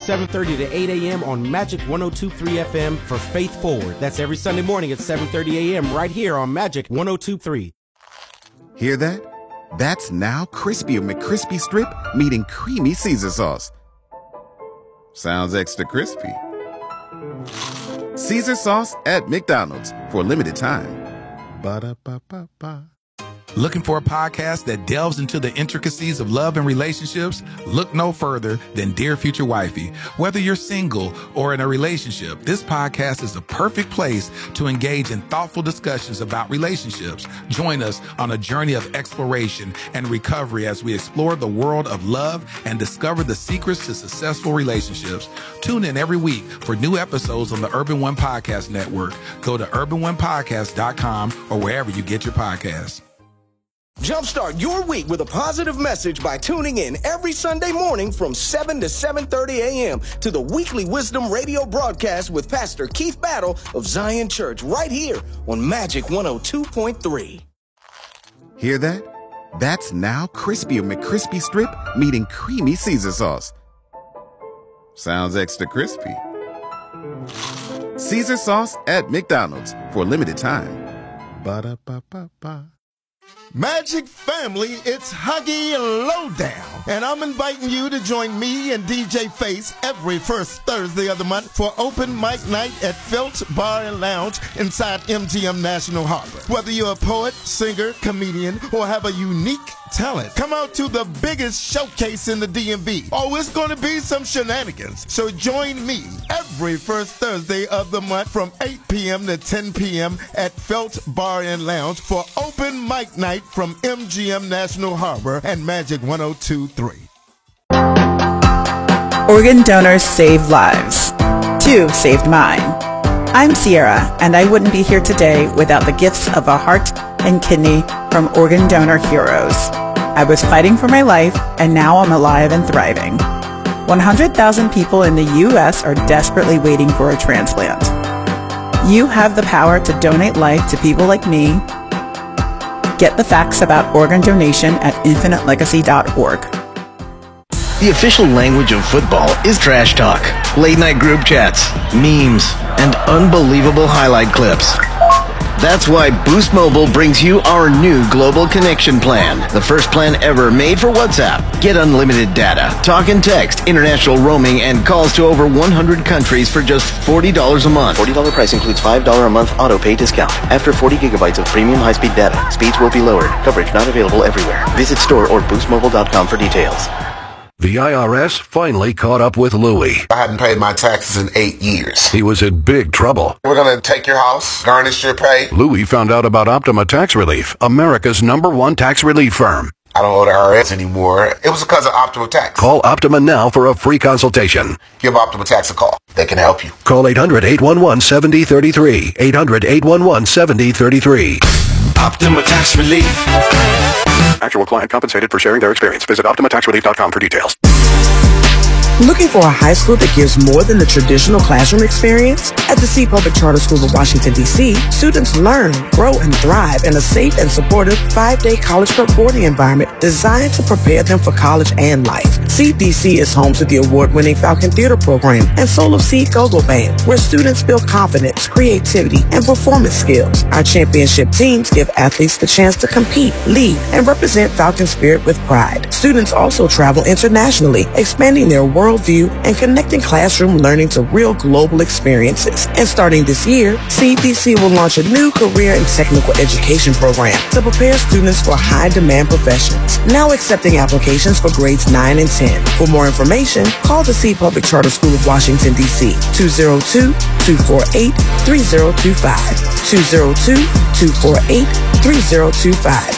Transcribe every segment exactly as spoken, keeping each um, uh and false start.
seven thirty to eight a.m. on Magic one oh two point three F M for Faith Forward. That's every Sunday morning at seven thirty a.m. right here on Magic one oh two point three. Hear that? That's now Crispy McCrispy Strip meeting Creamy Caesar Sauce. Sounds extra crispy. Caesar Sauce at McDonald's for a limited time. Ba-da-ba-ba-ba. Looking for a podcast that delves into the intricacies of love and relationships? Look no further than Dear Future Wifey. Whether you're single or in a relationship, this podcast is the perfect place to engage in thoughtful discussions about relationships. Join us on a journey of exploration and recovery as we explore the world of love and discover the secrets to successful relationships. Tune in every week for new episodes on the Urban One Podcast Network. Go to urban one podcast dot com or wherever you get your podcasts. Jumpstart your week with a positive message by tuning in every Sunday morning from seven to seven thirty a.m. to the weekly Wisdom Radio broadcast with Pastor Keith Battle of Zion Church right here on Magic one oh two point three. Hear that? That's now Crispy McCrispy Strip meeting Creamy Caesar Sauce. Sounds extra crispy. Caesar Sauce at McDonald's for a limited time. Ba-da-ba-ba-ba. Magic family, it's Huggy Lowdown, and I'm inviting you to join me and D J Face every first Thursday of the month for open mic night at Felt's Bar and Lounge inside M G M National Harbor. Whether you're a poet, singer, comedian, or have a unique talent, come out to the biggest showcase in the D M V. Oh, it's going to be some shenanigans. So join me every first Thursday of the month from eight p.m. to ten p.m. at Felt's Bar and Lounge for open mic night from M G M National Harbor and Magic one oh two point three. Organ donors save lives. Two saved mine. I'm Sierra, and I wouldn't be here today without the gifts of a heart and kidney from Organ Donor Heroes. I was fighting for my life, and now I'm alive and thriving. one hundred thousand people in the U S are desperately waiting for a transplant. You have the power to donate life to people like me. Get the facts about organ donation at infinite legacy dot org. The official language of football is trash talk, late-night group chats, memes, and unbelievable highlight clips. That's why Boost Mobile brings you our new Global Connection Plan, the first plan ever made for WhatsApp. Get unlimited data, talk and text, international roaming, and calls to over one hundred countries for just forty dollars a month. forty dollars price includes five dollars a month auto-pay discount. After forty gigabytes of premium high-speed data, speeds will be lowered. Coverage not available everywhere. Visit store or boost mobile dot com for details. The I R S finally caught up with Louie. I hadn't paid my taxes in eight years. He was in big trouble. We're going to take your house, garnish your pay. Louie found out about Optima Tax Relief, America's number one tax relief firm. I don't owe the I R S anymore. It was because of Optima Tax. Call Optima now for a free consultation. Give Optima Tax a call. They can help you. Call eight hundred, eight one one, seven oh three three. eight hundred, eight one one, seven oh three three. Optima Tax Relief. Actual client compensated for sharing their experience. Visit optima tax relief dot com for details. Looking for a high school that gives more than the traditional classroom experience? At the C Public Charter School of Washington, D C, students learn, grow, and thrive in a safe and supportive five-day college prep boarding environment designed to prepare them for college and life. C D C is home to the award-winning Falcon Theater Program and Soul of Seed Go-Go Band, where students build confidence, creativity, and performance skills. Our championship teams give athletes the chance to compete, lead, and represent Falcon spirit with pride. Students also travel internationally, expanding their world view and connecting classroom learning to real global experiences. And starting this year, C D C will launch a new career and technical education program to prepare students for high-demand professions. Now accepting applications for grades nine and ten. For more information, call the C Public Charter School of Washington, D C, two oh two, two four eight, three oh two five, two oh two, two four eight, three oh two five.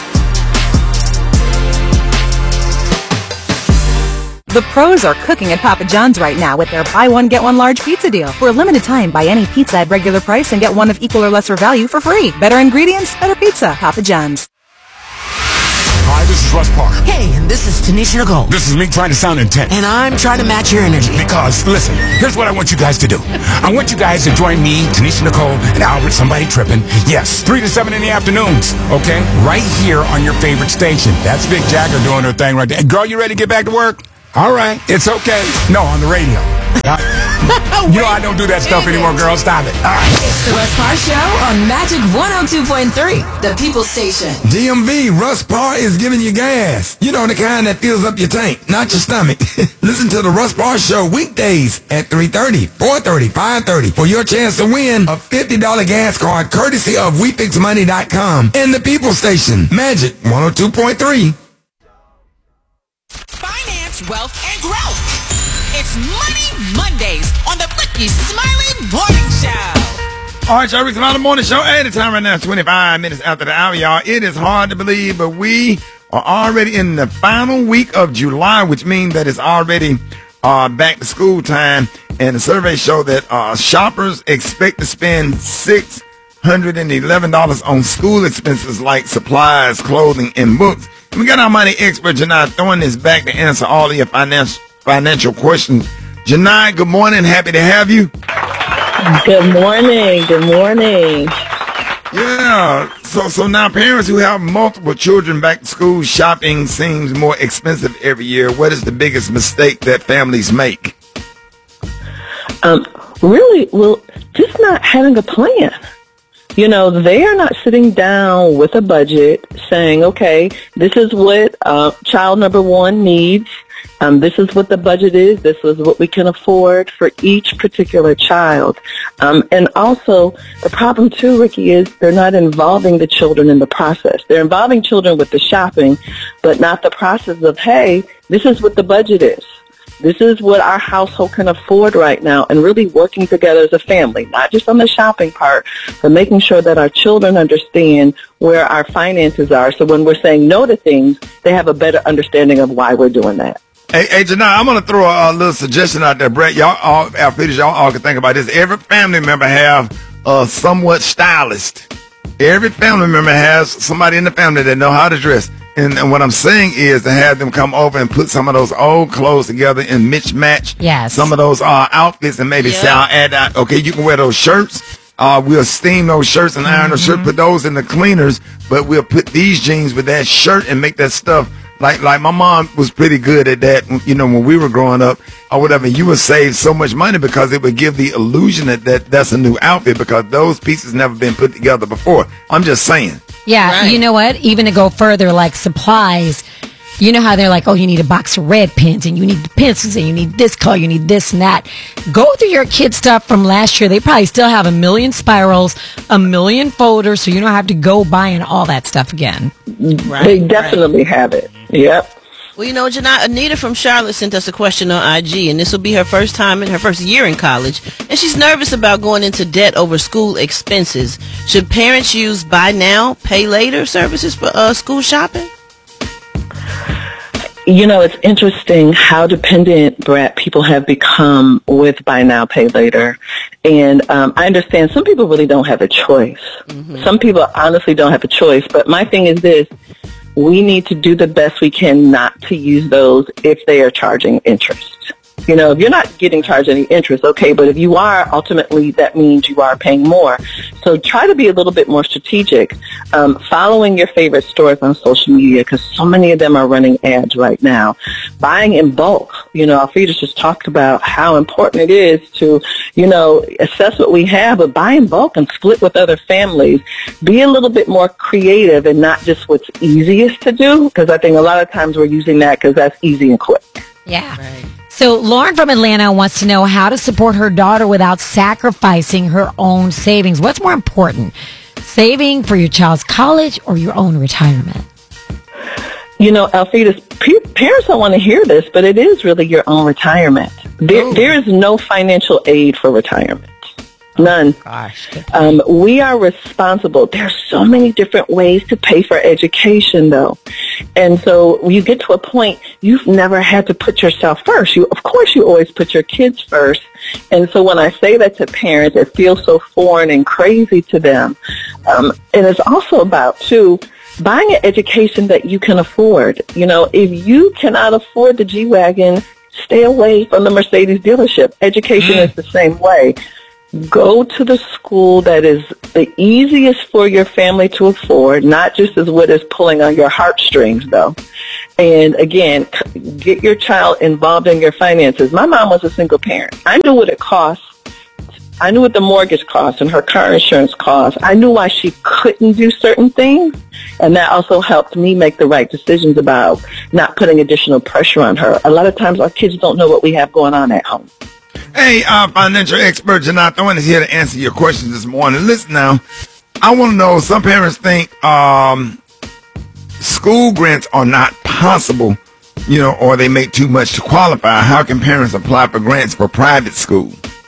The pros are cooking at Papa John's right now with their buy one, get one large pizza deal. For a limited time, buy any pizza at regular price and get one of equal or lesser value for free. Better ingredients, better pizza. Papa John's. Hi, this is Russ Parker. Hey, and this is Tanisha Nicole. This is me trying to sound intense. And I'm trying to match your energy. Because, listen, here's what I want you guys to do. I want you guys to join me, Tanisha Nicole, and Albert, somebody tripping. Yes, three to seven in the afternoons, okay? Right here on your favorite station. That's Vic Jagger doing her thing right there. Girl, you ready to get back to work? All right. It's okay. No, on the radio. You know I don't do that stuff anymore, girl. Stop it. All right. It's the Russ Parr Show on Magic one oh two point three, the People Station. D M V, Russ Parr is giving you gas. You know, the kind that fills up your tank, not your stomach. Listen to the Russ Parr Show weekdays at three thirty, four thirty, five thirty for your chance to win a fifty dollars gas card courtesy of we fix money dot com and the People Station. Magic one oh two point three. Finance, wealth, and growth. It's Money Mondays on the Ricky Smiley Morning Show. All right, y'all, Ricky Smiley Morning Show. Hey, the time right now is twenty-five minutes after the hour, y'all. It is hard to believe, but we are already in the final week of July, which means that it's already uh, back to school time. And the surveys show that uh, shoppers expect to spend six hundred eleven dollars on school expenses like supplies, clothing, and books. We got our money expert, Janai, throwing this back to answer all of your financial financial questions. Janai, good morning. Happy to have you. Good morning. Good morning. Yeah. So so now parents who have multiple children back to school, shopping seems more expensive every year. What is the biggest mistake that families make? Um, really, well, just not having a plan. You know, they are not sitting down with a budget saying, okay, this is what uh, child number one needs. Um, this is what the budget is. This is what we can afford for each particular child. Um, and also, the problem, too, Ricky, is they're not involving the children in the process. They're involving children with the shopping, but not the process of, hey, this is what the budget is. This is what our household can afford right now, and really working together as a family, not just on the shopping part, but making sure that our children understand where our finances are. So when we're saying no to things, they have a better understanding of why we're doing that. Hey, hey, Janai, I'm going to throw a, a little suggestion out there, Brett. Y'all, all, Alphidious, y'all all can think about this. Every family member have a somewhat stylist. Every family member has somebody in the family that know how to dress. And, and what I'm saying is to have them come over and put some of those old clothes together and mismatch yes. some of those uh, outfits and maybe yeah. say, I'll add that. Okay, you can wear those shirts. Uh, we'll steam those shirts and iron mm-hmm. those shirts, put those in the cleaners, but we'll put these jeans with that shirt and make that stuff. Like, like my mom was pretty good at that, you know, when we were growing up or whatever. You would save so much money because it would give the illusion that, that that's a new outfit because those pieces never been put together before. I'm just saying. Yeah, right. You know what? Even to go further, like supplies, you know how they're like, oh, you need a box of red pens and you need the pencils and you need this color, you need this and that. Go through your kids' stuff from last year. They probably still have a million spirals, a million folders, so you don't have to go buying all that stuff again. Right, they definitely right. have it. Yep. Well, you know, Janai, Anita from Charlotte sent us a question on I G, and this will be her first time in her first year in college, and she's nervous about going into debt over school expenses. Should parents use buy now, pay later services for uh, school shopping? You know, it's interesting how dependent, Brett, people have become with buy now, pay later. And um, I understand some people really don't have a choice. Mm-hmm. Some people honestly don't have a choice. But my thing is this. We need to do the best we can not to use those if they are charging interest. You know, if you're not getting charged any interest, okay, but if you are, ultimately that means you are paying more. So try to be a little bit more strategic, um, following your favorite stores on social media because so many of them are running ads right now. Buying in bulk. You know, Alfreda just talked about how important it is to, you know, assess what we have, but buy in bulk and split with other families. Be a little bit more creative and not just what's easiest to do because I think a lot of times we're using that because that's easy and quick. Yeah. Right. So Lauren from Atlanta wants to know how to support her daughter without sacrificing her own savings. What's more important, saving for your child's college or your own retirement? You know, Alfreda's parents don't want to hear this, but it is really your own retirement. There, there is no financial aid for retirement. None. Oh, gosh. Um, we are responsible. There are so many different ways to pay for education, though. And so when you get to a point, you've never had to put yourself first. You, of course, you always put your kids first. And so when I say that to parents, it feels so foreign and crazy to them. Um, and it's also about, too, buying an education that you can afford. You know, if you cannot afford the G-Wagon, stay away from the Mercedes dealership. Education mm. is the same way. Go to the school that is the easiest for your family to afford, not just as what is pulling on your heartstrings, though. And again, get your child involved in your finances. My mom was a single parent. I knew what it cost. I knew what the mortgage cost and her car insurance cost. I knew why she couldn't do certain things, and that also helped me make the right decisions about not putting additional pressure on her. A lot of times our kids don't know what we have going on at home. Hey, uh, financial expert Janai Thorne is here to answer your questions this morning. Listen now, I want to know, some parents think um, school grants are not possible, you know, or they make too much to qualify. How can parents apply for grants for private school?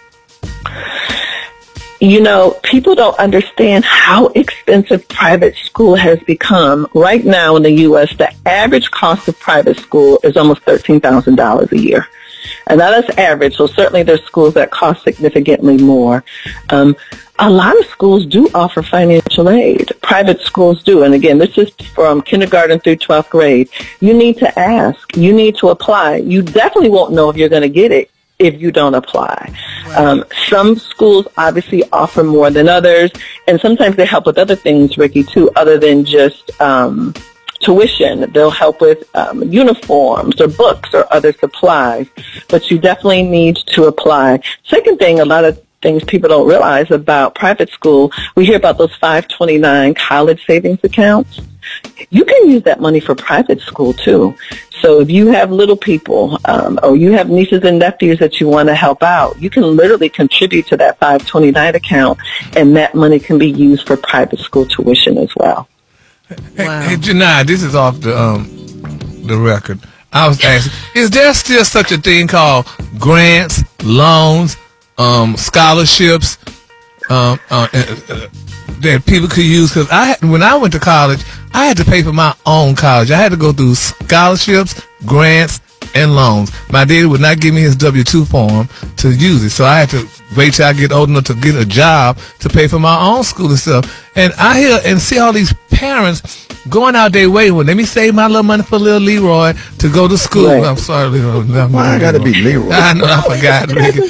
You know, people don't understand how expensive private school has become. Right now in the U S, the average cost of private school is almost thirteen thousand dollars a year. And that is average, so certainly there's schools that cost significantly more. Um, a lot of schools do offer financial aid. Private schools do. And again, this is from kindergarten through twelfth grade. You need to ask. You need to apply. You definitely won't know if you're going to get it if you don't apply. Um, some schools obviously offer more than others, and sometimes they help with other things, Ricky, too, other than just um, tuition. They'll help with um, uniforms or books or other supplies, but you definitely need to apply. Second thing, a lot of things people don't realize about private school, we hear about those five twenty-nine college savings accounts. You can use that money for private school, too. So if you have little people um, or you have nieces and nephews that you want to help out, you can literally contribute to that five twenty-nine account, and that money can be used for private school tuition as well. Hey, wow. hey Janai, this is off the um the record. I was asking, is there still such a thing called grants, loans, um, scholarships um, uh, uh, that people could use? Because I had, when I went to college, I had to pay for my own college. I had to go through scholarships, grants, and loans. My daddy would not give me his W two form to use it, so I had to wait till I get old enough to get a job to pay for my own school and stuff. And I hear and see all these parents going out their way. Well, let me save my little money for little Leroy to go to school. Right. I'm sorry, Leroy. No, Why I got to be Leroy? I know, I forgot.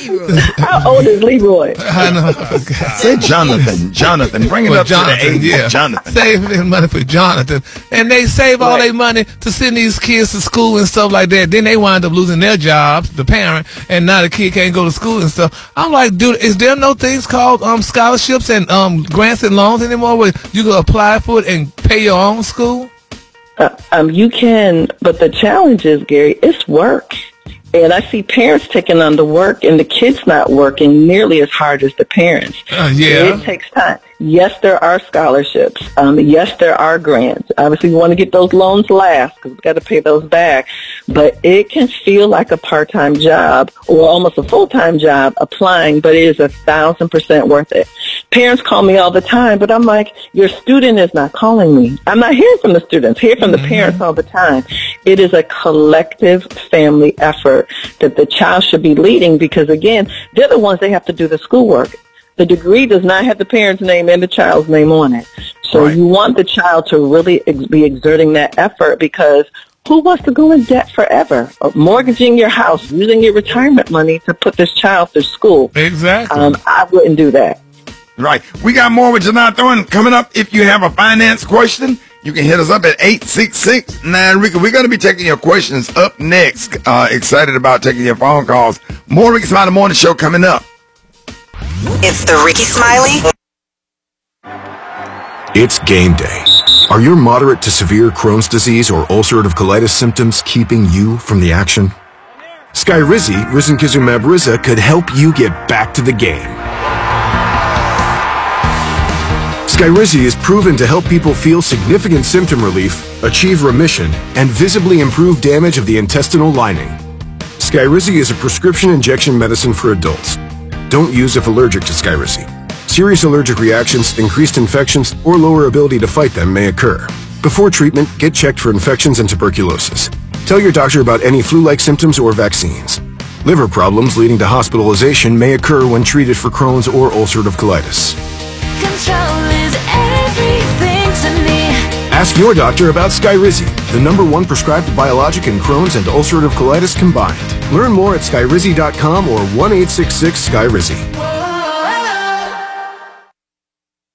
How old is Leroy? I know, I forgot. Say Jonathan. Jonathan. Bring it well, up Jonathan, to the age yeah. of Jonathan. Save their money for Jonathan. And they save all right. their money to send these kids to school and stuff like that. Then they wind up losing their jobs, the parent, and now the kid can't go to school and stuff. I'm like, dude, is there no things called um scholarships and um grants and loans anymore where you can apply for it and pay your own school? Uh, um, you can, but the challenge is, Gary, it's work. And I see parents taking on the work and the kids not working nearly as hard as the parents. Uh, yeah. It takes time. Yes, there are scholarships. Um, yes, there are grants. Obviously, we want to get those loans last because we've got to pay those back. But it can feel like a part-time job or almost a full-time job applying, but it is a thousand percent worth it. Parents call me all the time, but I'm like, your student is not calling me. I'm not hearing from the students. Hear from mm-hmm. the parents all the time. It is a collective family effort that the child should be leading because, again, they're the ones that have to do the schoolwork. The degree does not have the parent's name and the child's name on it. So right. you want the child to really ex- be exerting that effort because who wants to go in debt forever? Or mortgaging your house, using your retirement money to put this child through school. Exactly. Um, I wouldn't do that. Right. We got more with Janai Thorne coming up. If you have a finance question, you can hit us up at eight six six, nine Ricky. We're going to be taking your questions up next. Uh, excited about taking your phone calls. More Ricky Smiley Morning Show coming up. It's the Ricky Smiley. It's game day. Are your moderate to severe Crohn's disease or ulcerative colitis symptoms keeping you from the action? Skyrizi, risankizumab Riza, could help you get back to the game. Skyrizi is proven to help people feel significant symptom relief, achieve remission, and visibly improve damage of the intestinal lining. Skyrizi is a prescription injection medicine for adults. Don't use if allergic to Skyrizi. Serious allergic reactions, increased infections, or lower ability to fight them may occur. Before treatment, get checked for infections and tuberculosis. Tell your doctor about any flu-like symptoms or vaccines. Liver problems leading to hospitalization may occur when treated for Crohn's or ulcerative colitis. Control is everything to me. Ask your doctor about Skyrizi, the number one prescribed biologic in Crohn's and ulcerative colitis combined. Learn more at skyrizi dot com or one eight six six Skyrizi.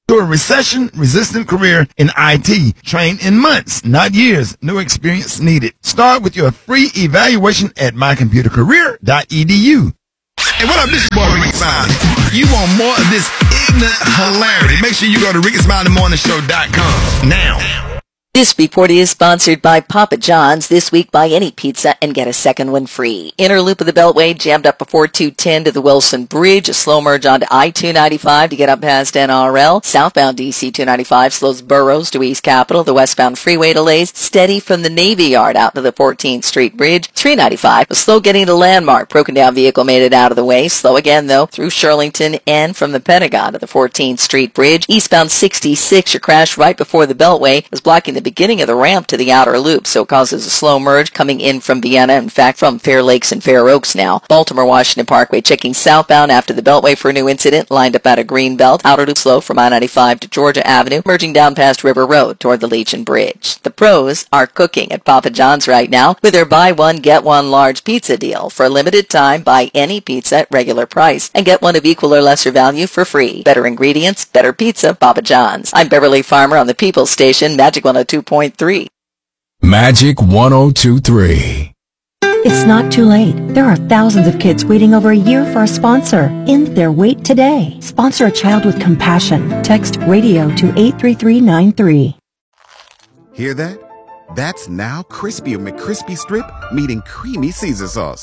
to a recession-resistant career in I T. Train in months, not years. No experience needed. Start with your free evaluation at my computer career dot e d u. Hey, what up, this is boy Ricky Smiley. You want more of this ignorant hilarity? Make sure you go to ricky smiley morning show dot com now. This report is sponsored by Papa John's. This week, buy any pizza and get a second one free. Inner loop of the Beltway jammed up before two ten to the Wilson Bridge. A slow merge onto I two ninety-five to get up past N R L. Southbound D C two ninety-five slows Burroughs to East Capitol. The westbound freeway delays steady from the Navy Yard out to the fourteenth Street Bridge. three ninety-five was slow getting to Landmark. Broken down vehicle made it out of the way. Slow again, though, through Shirlington and from the Pentagon to the fourteenth Street Bridge. Eastbound sixty-six, your crash right before the Beltway was blocking the beginning of the ramp to the outer loop, so it causes a slow merge coming in from Vienna, in fact from Fair Lakes and Fair Oaks now. Baltimore-Washington Parkway checking southbound after the Beltway for a new incident, lined up at a green belt. Outer loop slow from I ninety-five to Georgia Avenue, merging down past River Road toward the Legion Bridge. The pros are cooking at Papa John's right now with their buy one, get one large pizza deal. For a limited time, buy any pizza at regular price and get one of equal or lesser value for free. Better ingredients, better pizza, Papa John's. I'm Beverly Farmer on the People's Station, Magic one oh two point three. Magic one oh two point three. It's not too late. There are thousands of kids waiting over a year for a sponsor. End their wait today. Sponsor a child with compassion. Text radio to eight three three nine three. Hear that? That's now Crispy McCrispy Strip meeting Creamy Caesar Sauce.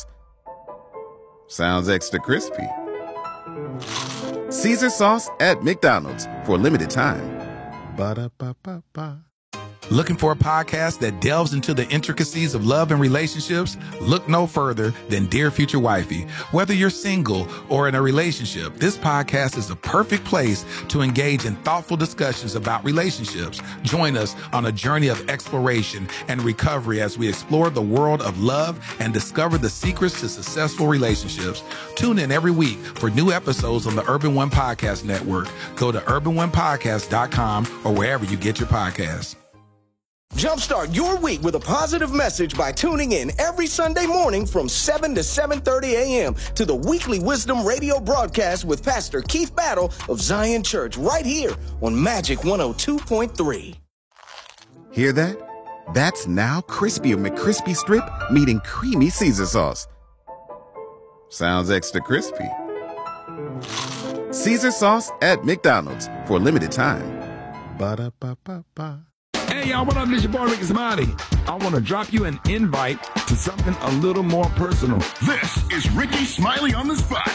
Sounds extra crispy. Caesar Sauce at McDonald's for a limited time. Ba-da-ba-ba-ba. Looking for a podcast that delves into the intricacies of love and relationships? Look no further than Dear Future Wifey. Whether you're single or in a relationship, this podcast is the perfect place to engage in thoughtful discussions about relationships. Join us on a journey of exploration and recovery as we explore the world of love and discover the secrets to successful relationships. Tune in every week for new episodes on the Urban One Podcast Network. Go to urban one podcast dot com or wherever you get your podcasts. Jumpstart your week with a positive message by tuning in every Sunday morning from seven to seven thirty a.m. to the weekly Wisdom Radio broadcast with Pastor Keith Battle of Zion Church right here on Magic one oh two point three. Hear that? That's now Crispy McCrispy Strip meeting Creamy Caesar Sauce. Sounds extra crispy. Caesar Sauce at McDonald's for a limited time. Ba-da-ba-ba-ba. Hey, y'all, what up? This your boy, Ricky Smiley. I want to drop you an invite to something a little more personal. This is Ricky Smiley on the Spot.